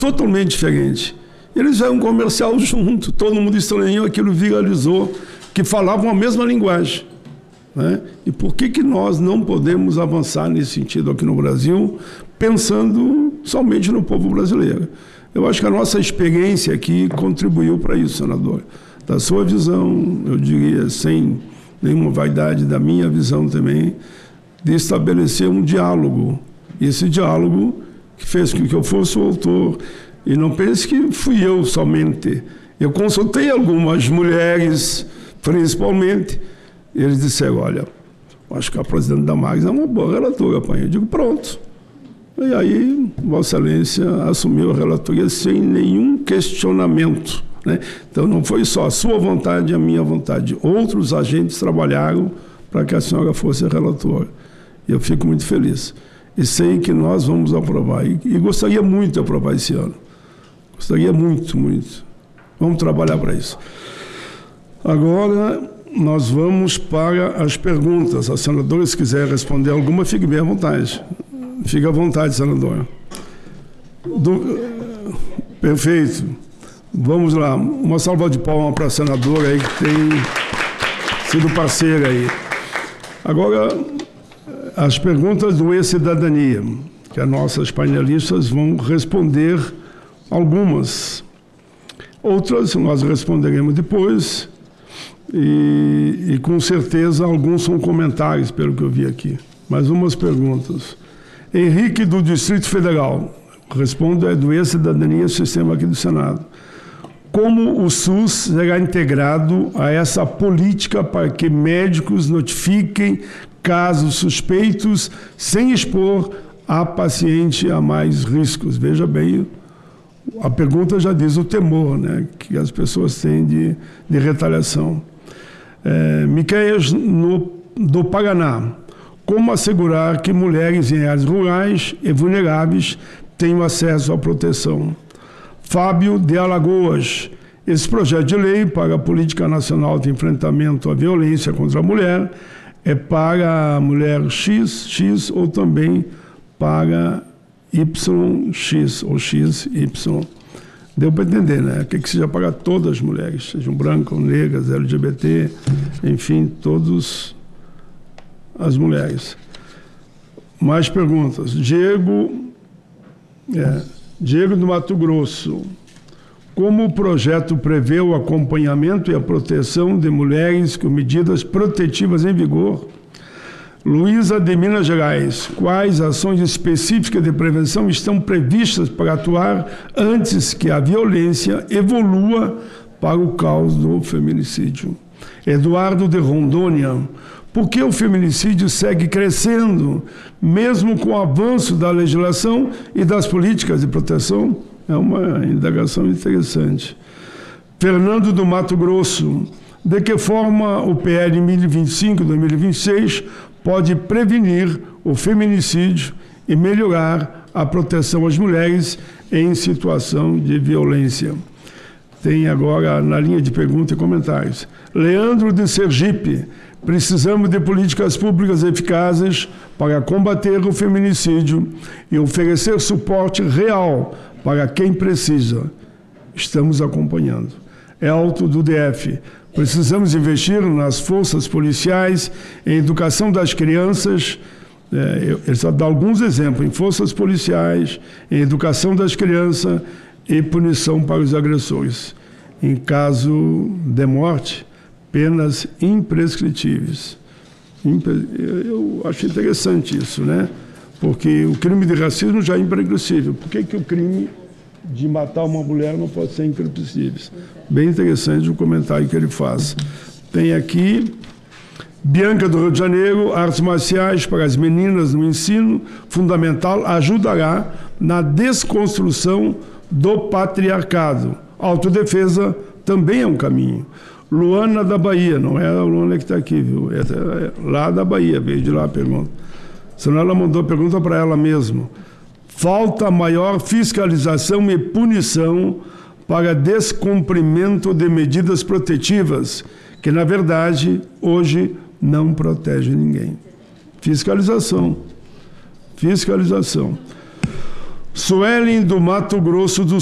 totalmente diferente. Eles fizeram um comercial junto, todo mundo estranhou, aquilo viralizou, que falavam a mesma linguagem, né? E por que nós não podemos avançar nesse sentido aqui no Brasil, pensando somente no povo brasileiro? Eu acho que a nossa experiência aqui contribuiu para isso, senador. Da sua visão, eu diria, sem nenhuma vaidade, da minha visão também, de estabelecer um diálogo. Esse diálogo que fez com que eu fosse o autor. E não pense que fui eu somente. Eu consultei algumas mulheres, principalmente, e eles disseram, olha, acho que a presidente Damares é uma boa relatora, pai. Eu digo, pronto. E aí, Vossa Excelência assumiu a relatoria sem nenhum questionamento, né? Então, não foi só a sua vontade e a minha vontade. Outros agentes trabalharam para que a senhora fosse a relatora. E eu fico muito feliz. E sei que nós vamos aprovar. E gostaria muito de aprovar esse ano. Gostaria muito, muito. Vamos trabalhar para isso. Agora, nós vamos para as perguntas. A senadora, se quiser responder alguma, fique bem à vontade. Fique à vontade, senadora. Perfeito. Vamos lá. Uma salva de palmas para a senadora aí, que tem sido parceira aí. Agora, as perguntas do E-Cidadania, que as nossas painelistas vão responder algumas. Outras nós responderemos depois. E com certeza alguns são comentários, pelo que eu vi aqui. Mas umas perguntas. Henrique, do Distrito Federal. Respondo, é do E-Cidadania, sistema aqui do Senado. Como o SUS será integrado a essa política para que médicos notifiquem casos suspeitos sem expor a paciente a mais riscos? Veja bem, a pergunta já diz o temor, né, que as pessoas têm de retaliação. Miqueias, do Paraná. Como assegurar que mulheres em áreas rurais e vulneráveis tenham acesso à proteção? Fábio, de Alagoas. Esse projeto de lei para a Política Nacional de Enfrentamento à Violência contra a Mulher é para a mulher XX ou também para YX ou XY. Deu para entender, né? O que seja para todas as mulheres, sejam brancas, negras, LGBT, enfim, todas as mulheres. Mais perguntas. Diego do Mato Grosso. Como o projeto prevê o acompanhamento e a proteção de mulheres com medidas protetivas em vigor? Luísa, de Minas Gerais. Quais ações específicas de prevenção estão previstas para atuar antes que a violência evolua para o caos do feminicídio? Eduardo, de Rondônia. Por que o feminicídio segue crescendo, mesmo com o avanço da legislação e das políticas de proteção? É uma indagação interessante. Fernando, do Mato Grosso. De que forma o PL 1025-2026 pode prevenir o feminicídio e melhorar a proteção às mulheres em situação de violência? Tem agora na linha de perguntas e comentários. Leandro, de Sergipe. Precisamos de políticas públicas eficazes para combater o feminicídio e oferecer suporte real para quem precisa. Estamos acompanhando. Elton, do DF. Precisamos investir nas forças policiais, em educação das crianças. Ele só dá alguns exemplos, em forças policiais, em educação das crianças e punição para os agressores. Em caso de morte, penas imprescritíveis. Eu acho interessante isso, né? Porque o crime de racismo já é imprescritível. Por que o crime de matar uma mulher não pode ser imprescritível? Bem interessante o comentário que ele faz. Tem aqui, Bianca, do Rio de Janeiro. Artes marciais para as meninas no ensino fundamental ajudará na desconstrução do patriarcado. Autodefesa também é um caminho. Luana, da Bahia, não é a Luana que está aqui, viu? É lá da Bahia, veio de lá a pergunta. Senão ela mandou a pergunta para ela mesma. Falta maior fiscalização e punição para descumprimento de medidas protetivas, que, na verdade, hoje não protege ninguém. Fiscalização. Fiscalização. Suelen do Mato Grosso do